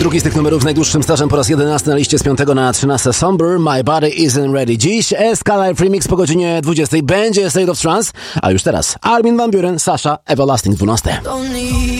Drugi z tych numerów z najdłuższym stażem po raz 11 na liście z 5 na 13. Somber, My Body Isn't Ready. Dziś Escalife Remix po godzinie 20 będzie State of Trance, a już teraz Armin van Buuren, Sasha, Everlasting 12.